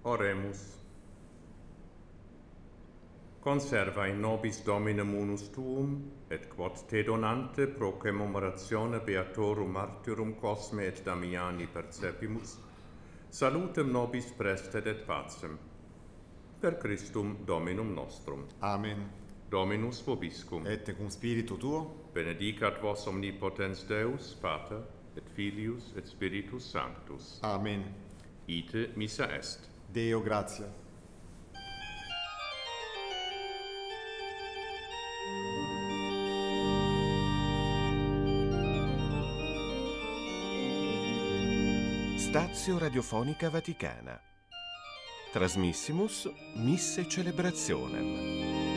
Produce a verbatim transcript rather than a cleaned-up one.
Oremus. Conserva in nobis Domine munus tuum, et quod te donante pro commemoratione Beatorum Martyrum Cosme et Damiani percepimus, salutem nobis prestet et pacem. Per Christum Dominum nostrum. Amen. Dominus vobiscum. Et cum spiritu tuo. Benedicat vos omnipotens Deus, Pater, et Filius, et Spiritus Sanctus. Amen. Ite missa est. Deo gratia. Stazio Radiofonica Vaticana. Trasmissimus Misse Celebrationem.